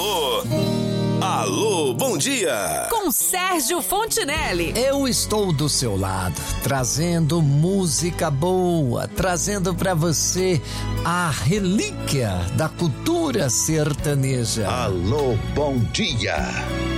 Alô, alô, bom dia. Com Sérgio Fontinelli. Eu estou do seu lado, trazendo música boa, trazendo pra você a relíquia da cultura sertaneja. Alô, bom dia.